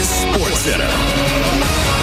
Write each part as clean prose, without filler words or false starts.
is SportsCenter.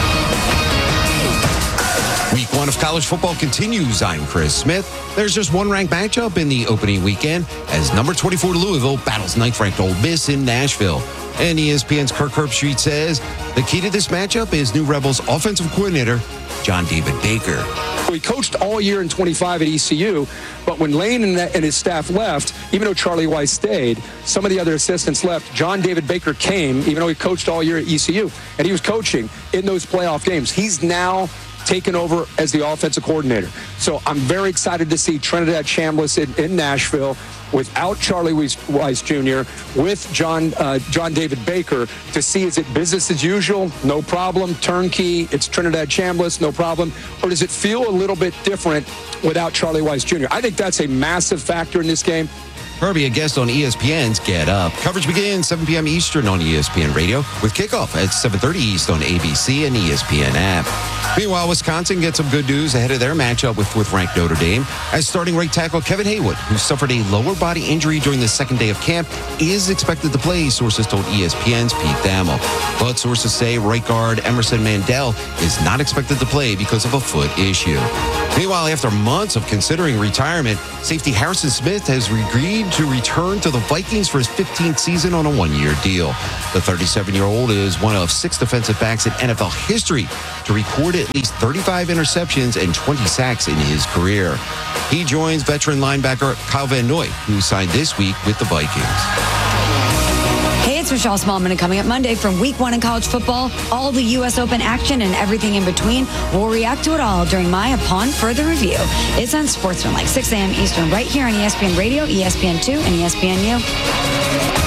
Week 1 of college football continues. I'm Chris Smith. There's just one ranked matchup in the opening weekend as number 24 Louisville battles 9th-ranked Ole Miss in Nashville. And ESPN's Kirk Herbstreit says the key to this matchup is new Rebels offensive coordinator John David Baker. He coached all year in 25 at ECU, but when Lane and his staff left, even though Charlie Weiss stayed, some of the other assistants left. John David Baker came, even though he coached all year at ECU, and he was coaching in those playoff games. He's now taken over as the offensive coordinator. So I'm very excited to see Trinidad Chambliss in Nashville without Charlie Weiss Jr., with John David Baker, to see, is it business as usual, no problem, turnkey, it's Trinidad Chambliss, no problem, or does it feel a little bit different without Charlie Weiss Jr.? I think that's a massive factor in this game. Herbie, a guest on ESPN's Get Up. Coverage begins 7 p.m. Eastern on ESPN Radio with kickoff at 7:30 East on ABC and ESPN app. Meanwhile, Wisconsin gets some good news ahead of their matchup with 4th-ranked Notre Dame, as starting right tackle Kevin Haywood, who suffered a lower body injury during the second day of camp, is expected to play, sources told ESPN's Pete Thamel. But sources say right guard Emerson Mandel is not expected to play because of a foot issue. Meanwhile, after months of considering retirement, safety Harrison Smith has agreed to return to the Vikings for his 15th season on a one-year deal. The 37-year-old is one of 6 defensive backs in NFL history to record at least 35 interceptions and 20 sacks in his career. He joins veteran linebacker Kyle Van Noy, who signed this week with the Vikings. Hey, it's Michelle Smallman, and coming up Monday from Week 1 in college football, all the U.S. Open action and everything in between. We'll react to it all during my Upon Further Review. It's on Sportsman, like 6 a.m. Eastern, right here on ESPN Radio, ESPN2, and ESPNU.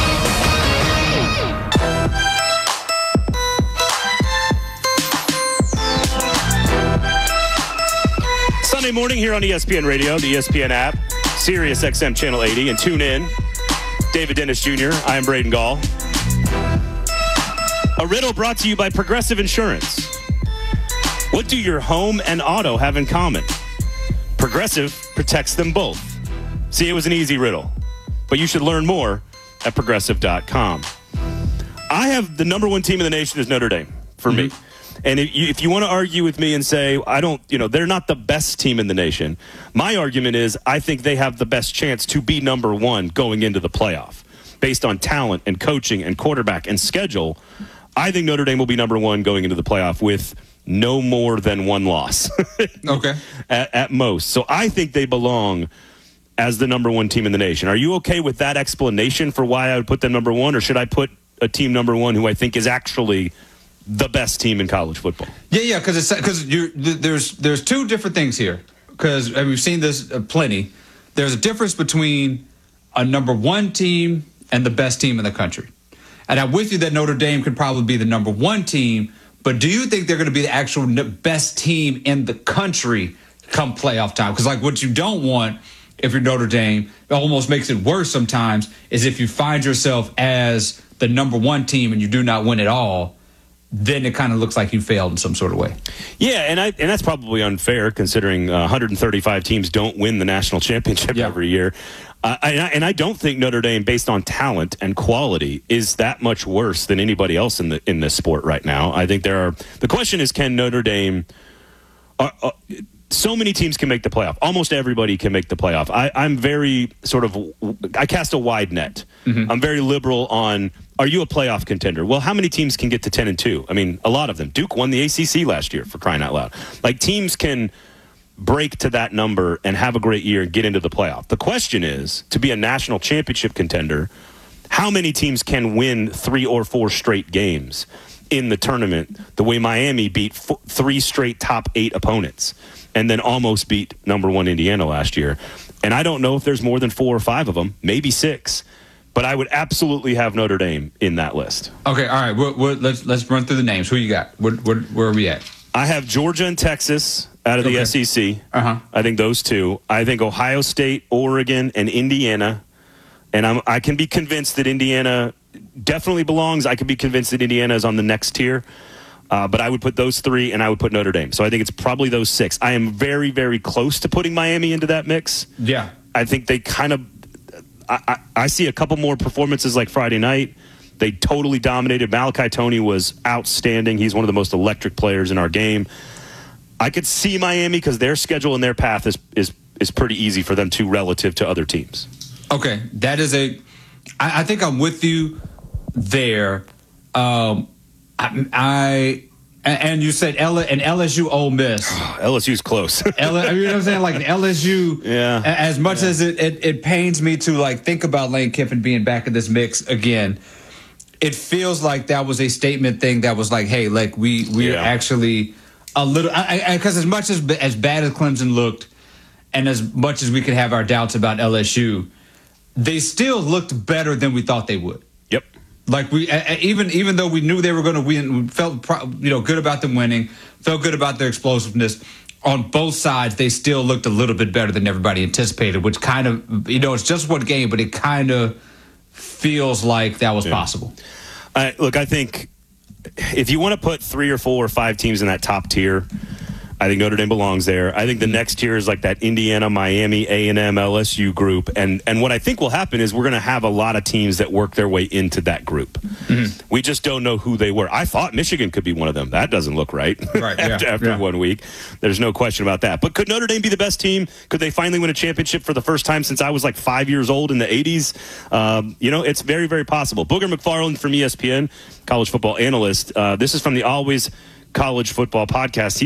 Sunday morning here on ESPN Radio, the ESPN app, Sirius XM Channel 80, and tune in. David Dennis Jr., I am Braden Gall. A riddle brought to you by Progressive Insurance. What do your home and auto have in common? Progressive protects them both. See, it was an easy riddle, but you should learn more at Progressive.com. I have the number 1 team in the nation is Notre Dame for me. And if you want to argue with me and say, they're not the best team in the nation, my argument is I think they have the best chance to be number 1 going into the playoff. Based on talent and coaching and quarterback and schedule, I think Notre Dame will be number 1 going into the playoff with no more than 1 loss. Okay. At most. So I think they belong as the number 1 team in the nation. Are you okay with that explanation for why I would put them number 1, or should I put a team number 1 who I think is actually the best team in college football? Yeah, because there's 2 different things here. Because we've seen this plenty. There's a difference between a number 1 team and the best team in the country. And I'm with you that Notre Dame could probably be the number 1 team, but do you think they're going to be the actual best team in the country come playoff time? Because what you don't want, if you're Notre Dame, it almost makes it worse sometimes, is if you find yourself as the number 1 team and you do not win at all, then it kind of looks like you failed in some sort of way. Yeah, and that's probably unfair considering 135 teams don't win the national championship every year. And I don't think Notre Dame, based on talent and quality, is that much worse than anybody else in this sport right now. I think the question is, can Notre Dame so many teams can make the playoff. Almost everybody can make the playoff. I'm very I cast a wide net. Mm-hmm. I'm very liberal on, are you a playoff contender? Well, how many teams can get to 10-2? I mean, a lot of them. Duke won the ACC last year, for crying out loud. Teams can break to that number and have a great year and get into the playoff. The question is, to be a national championship contender, how many teams can win 3 or 4 straight games in the tournament the way Miami beat 3 straight top 8 opponents and then almost beat number 1 Indiana last year? And I don't know if there's more than 4 or 5 of them, maybe 6. But I would absolutely have Notre Dame in that list. Okay, all right. Let's run through the names. Who you got? Where are we at? I have Georgia and Texas out of the SEC. Uh-huh. I think those 2. I think Ohio State, Oregon, and Indiana. And I can be convinced that Indiana definitely belongs. I can be convinced that Indiana is on the next tier. But I would put those 3, and I would put Notre Dame. So I think it's probably those 6. I am very, very close to putting Miami into that mix. Yeah. I think they kind of... I see a couple more performances like Friday night, They totally dominated. Malachi Toney was outstanding. He's one of the most electric players in our game. I could see Miami because their schedule and their path is pretty easy for them too relative to other teams. Okay, that is I think I'm with you there. And you said LSU Ole Miss. LSU's close. You know what I'm saying? Like LSU, yeah. As much as it pains me to like think about Lane Kiffin being back in this mix again, it feels like that was a statement thing that was like, hey, like we're actually a little, because as much as bad as Clemson looked, and as much as we could have our doubts about LSU, they still looked better than we thought they would. Yep. Like we even though we knew they were going to win, we felt good about them winning, felt good about their explosiveness. On both sides, they still looked a little bit better than everybody anticipated, which kind of it's just one game, but it kind of feels like that was possible. Look, I think if you want to put 3 or 4 or 5 teams in that top tier, I think Notre Dame belongs there. I think the next tier is like that Indiana, Miami, A&M, LSU group. And what I think will happen is we're going to have a lot of teams that work their way into that group. Mm-hmm. We just don't know who they were. I thought Michigan could be one of them. That doesn't look right, after 1 week. There's no question about that. But could Notre Dame be the best team? Could they finally win a championship for the first time since I was like 5 years old in the 80s? It's very, very possible. Booger McFarland from ESPN, college football analyst. This is from the Always College Football podcast.